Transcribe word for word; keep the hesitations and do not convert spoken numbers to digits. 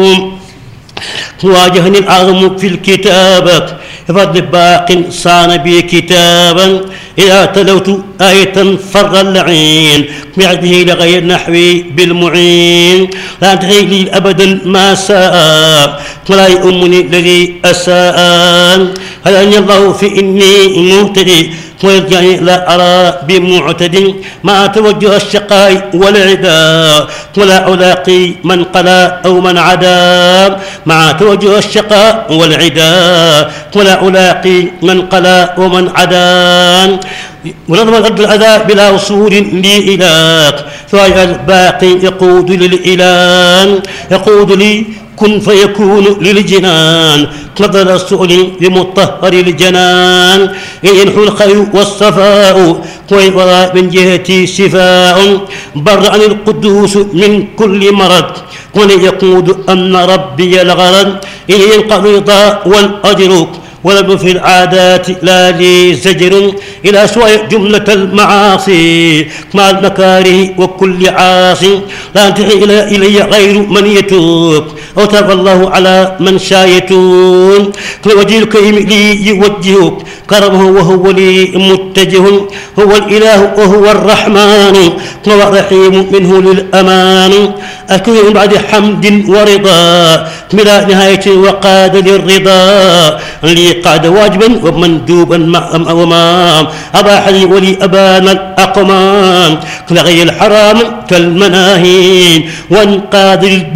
واجهني الأعظم في الكتابة فضل باق صان بي كتابا إذا تلوت آية فر اللعين بعده لغير نحوي بالمعين لا تغي لي أبدا ما ساء ولا يؤمني الذي أساء هداني الله في إني مهتدي ويرجعني لا أرى بمعتد ما توجه الشقاء والعداء ولا ألاقي من قلا أو من عدا مع توجه الشقاء والعداء ولا ألاقي من قلا ومن عدا ونظم رد الأذى بلا وصول لي إله فهي الباقي يقود للإله يقود لي كن فيكون للجنان نظر السؤل لمطهر الجنان ينحو الخير والصفاء ويرى من جهتي شفاء بر عن القدوس من كل مرض وليقود أن ربي الغرض إليه القبض والأجر ولم في العادات لا لي زجر إلى سوء جملة المعاصي مع المكاره وكل عاصي لا تحي إلي غير من يتوب أو تاب الله على من شاء يتوب فوجه الكريم لي يوجهك كرمه وهو لي متجه هو الإله وهو الرحمن هو الرحيم منه للأمان أكون بعد حمد ورضا بلا نهاية وقاد للرضا لي قاد واجبا ومندوبا مع وما أباح لي ولي أبان الأقمام لغي الحرام كالمناهي وانقاد